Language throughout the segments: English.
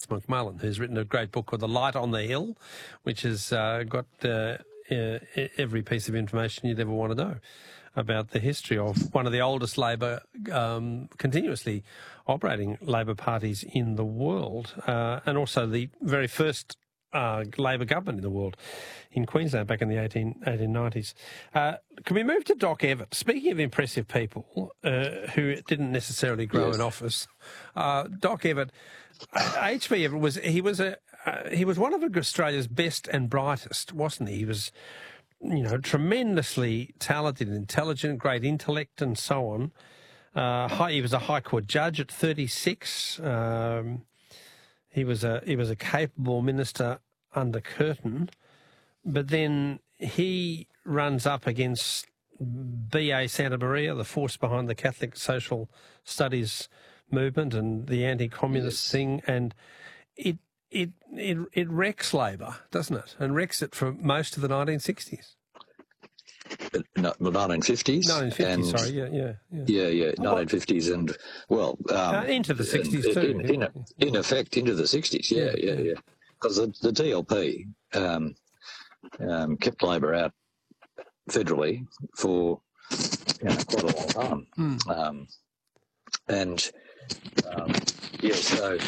McMullen, who's written a great book called The Light on the Hill, which has got every piece of information you'd ever want to know about the history of one of the oldest Labor, continuously operating Labor parties in the world, and also the very first Labor government in the world in Queensland back in the 1890s. Can we move to Doc Evatt? Speaking of impressive people who didn't necessarily grow in office, Doc Evatt, H.B. Evatt he was one of Australia's best and brightest, wasn't he? He was, tremendously talented and intelligent, great intellect and so on. He was a High Court judge at 36. He was a capable minister under Curtin, but then he runs up against B.A. Santa Maria, the force behind the Catholic social studies movement and the anti-communist thing, and it wrecks Labor, doesn't it? And wrecks it for most of the 1960s. No, the 1950s. 1950s, sorry, yeah. 1950s and, into the 60s too. In effect, into the 60s, yeah. Because the DLP kept Labor out federally for quite a long time. So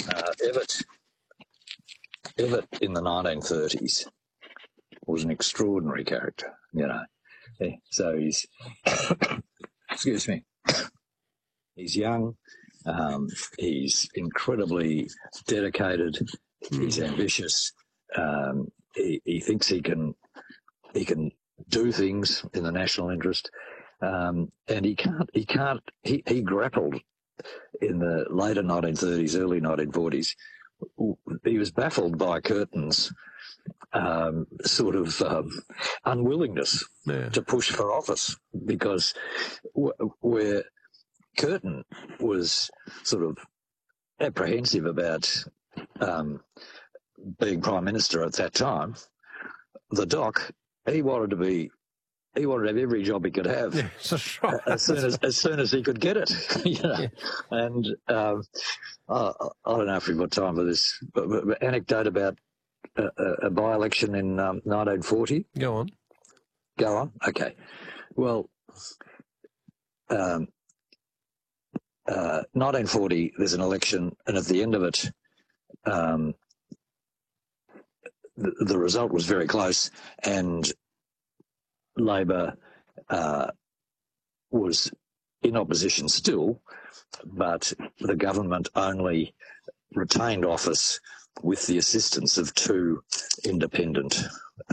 Evatt in the 1930s was an extraordinary character, So he's, excuse me, he's young, he's incredibly dedicated, he's ambitious, he thinks he can do things in the national interest, and he grappled in the later 1930s, early 1940s. He was baffled by Curtin's unwillingness to push for office, because where Curtin was sort of apprehensive about being Prime Minister at that time, the Doc, he wanted to have every job he could have, as soon as he could get it. And I don't know if we've got time for this, but anecdote about a by-election in 1940. Go on. Okay. Well, 1940, there's an election, and at the end of it, the result was very close, and Labor was in opposition still, but the government only retained office with the assistance of two independent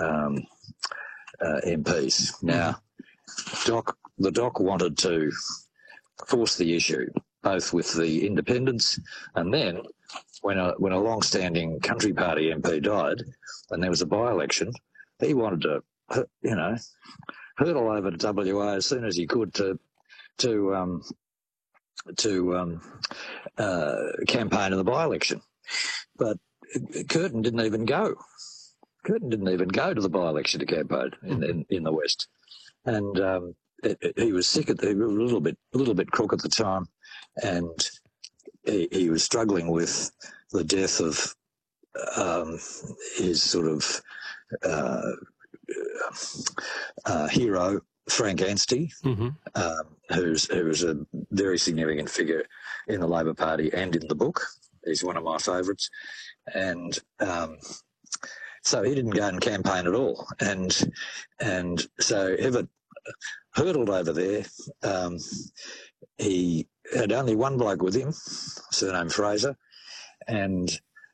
MPs. Now, the Doc wanted to force the issue, both with the independents, and then when a long-standing Country Party MP died and there was a by-election, he wanted to, hurtle over to WA as soon as he could to campaign in the by-election. But Curtin didn't even go. Curtin didn't even go to the by-election to campaign in the West, and he was sick. He was a little bit crook at the time, and he was struggling with the death of his sort of hero, Frank Anstey, who's a very significant figure in the Labor Party and in the book. He's one of my favourites, and so he didn't go and campaign at all, and so Evatt hurtled over there. He had only one bloke with him, surname Fraser, and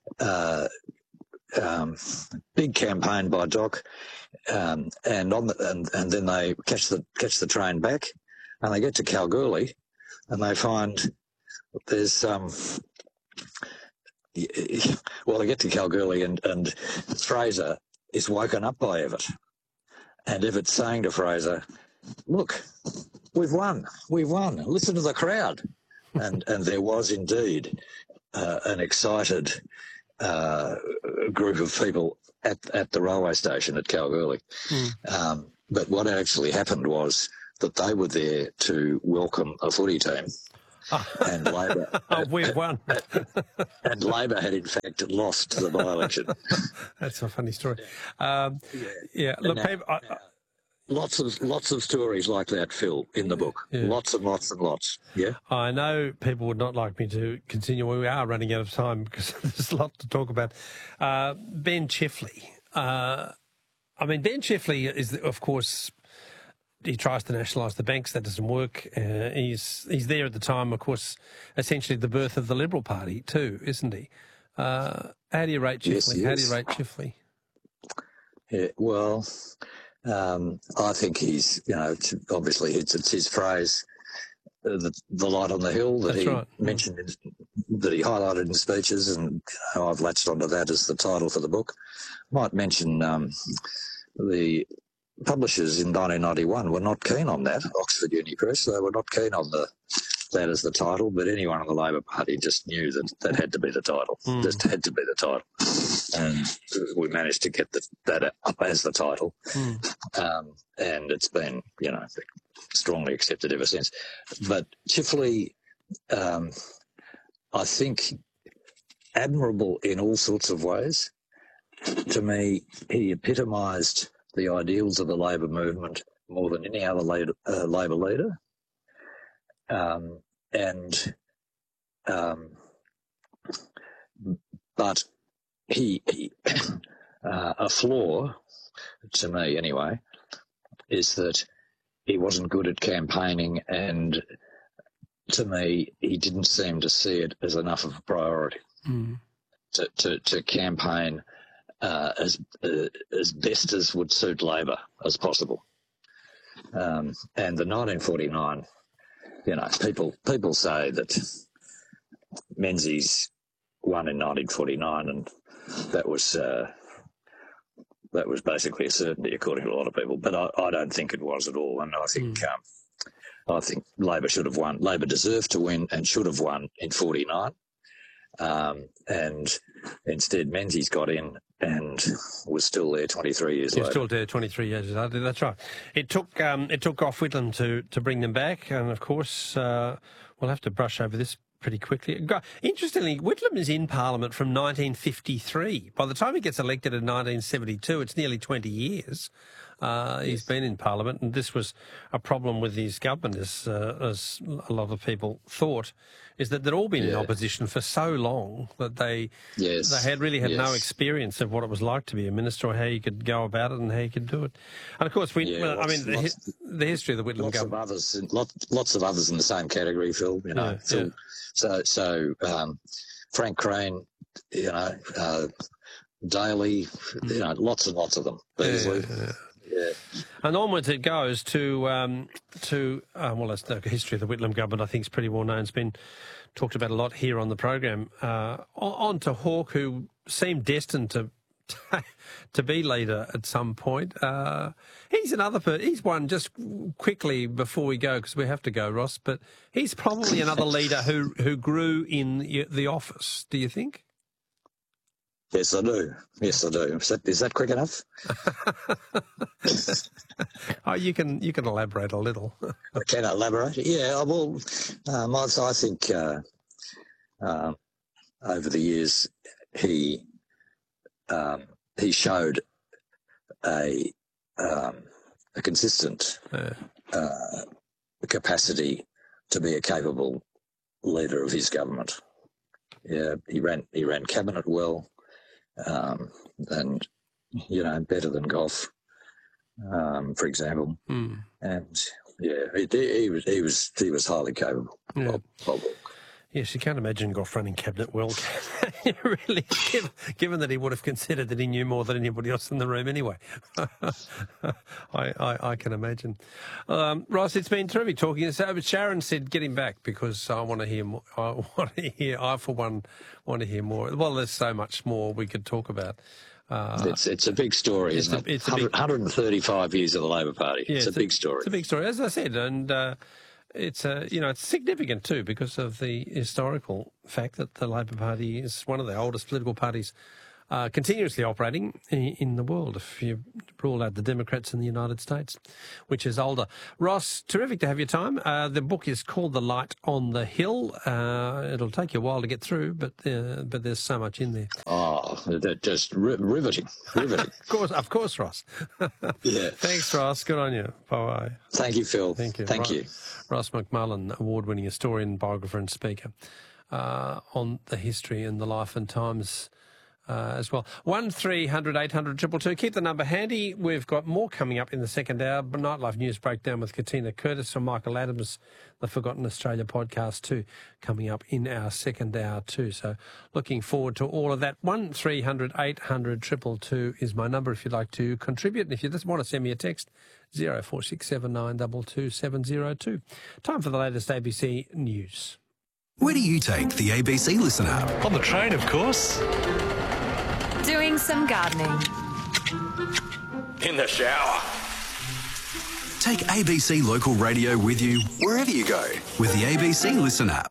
big campaign by Doc, and then they catch the train back, and they get to Kalgoorlie, and they find there's they get to Kalgoorlie, and Fraser is woken up by Evatt, and Evatt's saying to Fraser, "Look, we've won, listen to the crowd," and there was indeed an excited group of people at the railway station at Kalgoorlie. But what actually happened was that they were there to welcome a footy team and Labor we've won. and Labor had in fact lost the by-election. That's a funny story. Look, lots of stories like that, Phil, in the book. Yeah. Lots and lots and lots. Yeah. I know people would not like me to continue. We are running out of time because there's a lot to talk about. Ben Chifley. Ben Chifley is, of course, he tries to nationalise the banks. That doesn't work. He's there at the time, of course, essentially the birth of the Liberal Party too, isn't he? How do you rate Chifley? Yes, How do you rate Chifley? Yeah, well, I think he's, obviously it's his phrase, the light on the hill that he mentioned, that he highlighted in speeches, and I've latched onto that as the title for the book. Might mention the publishers in 1991 were not keen on that, Oxford Uni Press. They were not keen on that as the title, but anyone in the Labor Party just knew that had to be the title. Just had to be the title. And we managed to get that up as the title. And it's been, strongly accepted ever since. But Chifley, I think, admirable in all sorts of ways. To me, he epitomised the ideals of the Labor movement more than any other Labor leader. But he a flaw, to me anyway, is that he wasn't good at campaigning, and to me, he didn't seem to see it as enough of a priority to campaign as best as would suit Labor as possible. And the 1949, people say that Menzies won in 1949, and that was basically a certainty according to a lot of people. But I don't think it was at all, and I think Labor should have won. Labor deserved to win and should have won in 49. And instead Menzies got in and was still there 23 years later. He was still there 23 years later. That's right. It took Gough Whitlam to bring them back, and of course we'll have to brush over this pretty quickly. Interestingly, Whitlam is in Parliament from 1953. By the time he gets elected in 1972, it's nearly 20 years. He's been in Parliament, and this was a problem with his government, as a lot of people thought, is that they'd all been in opposition for so long that they had no experience of what it was like to be a minister, or how you could go about it and how you could do it. And of course, the history of the Whitlam government. Lots of others in the same category, Phil. So Frank Crane, Daly, lots and lots of them. Beasley. Yeah. And onwards it goes to that's the history of the Whitlam government. I think is pretty well known. It's been talked about a lot here on the program. On to Hawke, who seemed destined to be leader at some point. He's another he's one, just quickly before we go, because we have to go, Ross, but he's probably another leader who grew in the office, do you think? Yes, I do. Is that quick enough? You can elaborate a little. I can elaborate. Yeah, well, I think over the years he showed a consistent capacity to be a capable leader of his government. Yeah, he ran cabinet well. And better than Gough, for example, and he was highly capable. Yeah. Yes, you can't imagine Gough running cabinet well, really, given that he would have considered that he knew more than anybody else in the room anyway. I can imagine. Ross, it's been terrific talking. So Sharon said, get him back, because I want to hear more. I, for one, want to hear more. Well, there's so much more we could talk about. It's a big story, isn't it? It's 135 years of the Labor Party. Yeah, it's a big story. It's a big story, as I said, and it's it's significant too, because of the historical fact that the Labor Party is one of the oldest political parties continuously operating in the world, if you rule out the Democrats in the United States, which is older. Ross, terrific to have your time. The book is called The Light on the Hill. It'll take you a while to get through, but there's so much in there. Oh, that just riveting. Of course, Ross. Yeah. Thanks, Ross. Good on you. Bye-bye. Thank you, Phil. Thank you. Thank you. Ross McMullen, award-winning historian, biographer and speaker on the history and the life and times as well. 1300 800 222. Keep the number handy. We've got more coming up in the second hour. Nightlife News Breakdown with Katina Curtis from Michael Adams, the Forgotten Australia podcast too, coming up in our second hour too. So looking forward to all of that. 1300 800 222 is my number if you'd like to contribute. And if you just want to send me a text, 0467922702. Time for the latest ABC News. Where do you take the ABC Listen app? On the train, of course. Doing some gardening. In the shower. Take ABC Local Radio with you wherever you go with the ABC Listen app.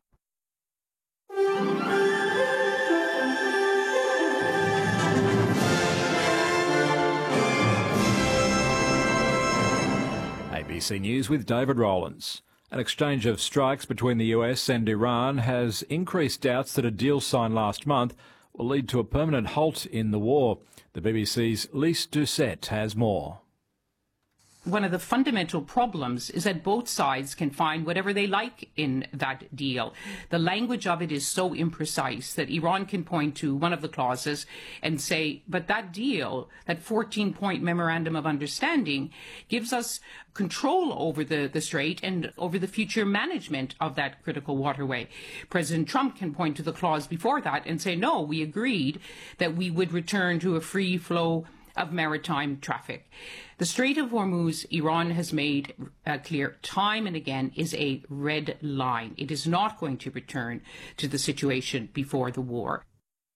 ABC News with David Rowlands. An exchange of strikes between the US and Iran has increased doubts that a deal signed last month will lead to a permanent halt in the war. The BBC's Lise Doucette has more. One of the fundamental problems is that both sides can find whatever they like in that deal. The language of it is so imprecise that Iran can point to one of the clauses and say, but that deal, that 14-point memorandum of understanding, gives us control over the strait and over the future management of that critical waterway. President Trump can point to the clause before that and say, no, we agreed that we would return to a free flow of maritime traffic. The Strait of Hormuz, Iran has made clear time and again, is a red line. It is not going to return to the situation before the war.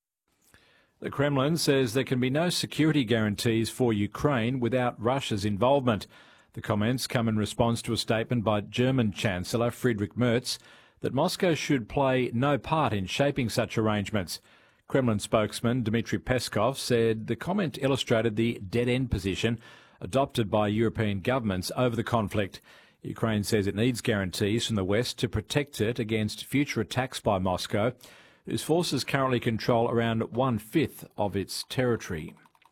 The Kremlin says there can be no security guarantees for Ukraine without Russia's involvement. The comments come in response to a statement by German Chancellor Friedrich Merz that Moscow should play no part in shaping such arrangements. Kremlin spokesman Dmitry Peskov said the comment illustrated the dead-end position adopted by European governments over the conflict. Ukraine says it needs guarantees from the West to protect it against future attacks by Moscow, whose forces currently control around 1/5 of its territory.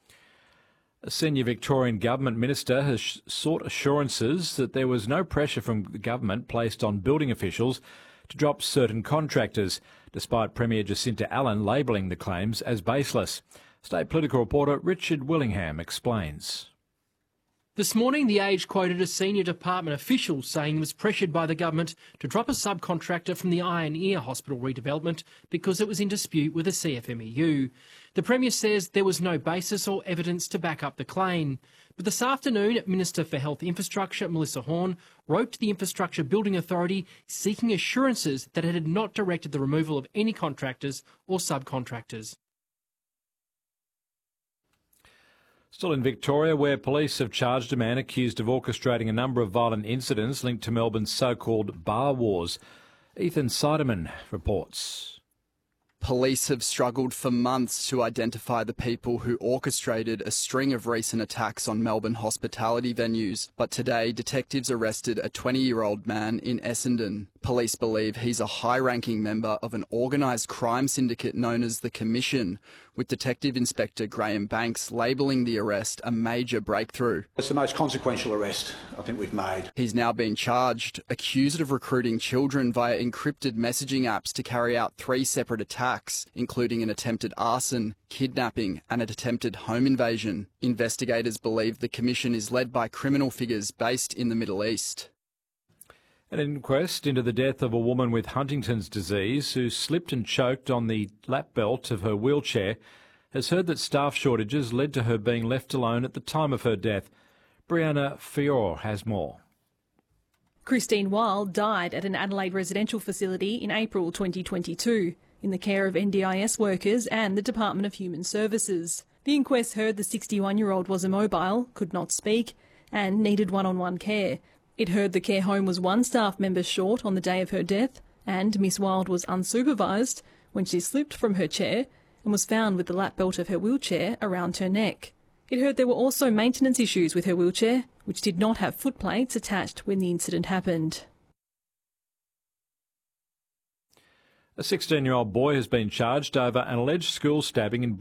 A senior Victorian government minister has sought assurances that there was no pressure from the government placed on building officials to drop certain contractors, despite Premier Jacinta Allen labelling the claims as baseless. State political reporter Richard Willingham explains. This morning, The Age quoted a senior department official saying he was pressured by the government to drop a subcontractor from the Eye and Ear Hospital redevelopment because it was in dispute with the CFMEU. The Premier says there was no basis or evidence to back up the claim. But this afternoon, Minister for Health Infrastructure, Melissa Horne, wrote to the Infrastructure Building Authority seeking assurances that it had not directed the removal of any contractors or subcontractors. Still in Victoria, where police have charged a man accused of orchestrating a number of violent incidents linked to Melbourne's so-called bar wars. Ethan Seidemann reports. Police have struggled for months to identify the people who orchestrated a string of recent attacks on Melbourne hospitality venues, but today detectives arrested a 20-year-old man in Essendon. Police believe he's a high-ranking member of an organised crime syndicate known as the Commission, with Detective Inspector Graham Banks labelling the arrest a major breakthrough. It's the most consequential arrest I think we've made. He's now been charged, accused of recruiting children via encrypted messaging apps to carry out 3 separate attacks, including an attempted arson, kidnapping and an attempted home invasion. Investigators believe the Commission is led by criminal figures based in the Middle East. An inquest into the death of a woman with Huntington's disease who slipped and choked on the lap belt of her wheelchair has heard that staff shortages led to her being left alone at the time of her death. Brianna Fior has more. Christine Wilde died at an Adelaide residential facility in April 2022 in the care of NDIS workers and the Department of Human Services. The inquest heard the 61-year-old was immobile, could not speak and needed one-on-one care. It heard the care home was 1 staff member short on the day of her death and Miss Wilde was unsupervised when she slipped from her chair and was found with the lap belt of her wheelchair around her neck. It heard there were also maintenance issues with her wheelchair, which did not have footplates attached when the incident happened. A 16-year-old boy has been charged over an alleged school stabbing in